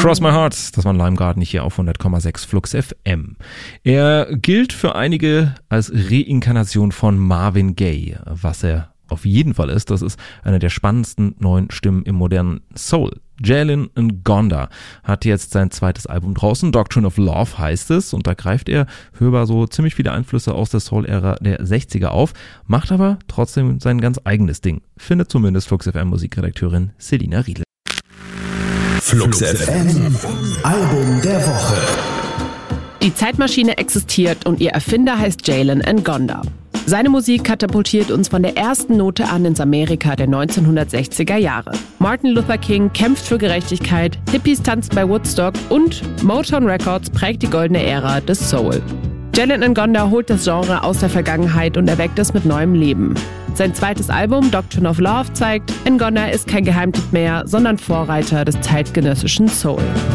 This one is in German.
Cross My Heart, das war Lime Garden hier auf 100,6 Flux FM. Er gilt für einige als Reinkarnation von Marvin Gaye. Was er auf jeden Fall ist, das ist eine der spannendsten neuen Stimmen im modernen Soul. Jalen Ngonda hat jetzt sein zweites Album draußen, Doctrine of Love heißt es, und da greift er hörbar so ziemlich viele Einflüsse aus der Soul-Ära der 60er auf, macht aber trotzdem sein ganz eigenes Ding, findet zumindest Flux FM Musikredakteurin Selina Riedl. Flux FM Album der Woche. Die Zeitmaschine existiert und ihr Erfinder heißt Jalen Ngonda. Seine Musik katapultiert uns von der ersten Note an ins Amerika der 1960er Jahre. Martin Luther King kämpft für Gerechtigkeit, Hippies tanzen bei Woodstock und Motown Records prägt die goldene Ära des Soul. Jalen Ngonda holt das Genre aus der Vergangenheit und erweckt es mit neuem Leben. Sein zweites Album Doctrine of Love zeigt, Ngonda ist kein Geheimtipp mehr, sondern Vorreiter des zeitgenössischen Soul.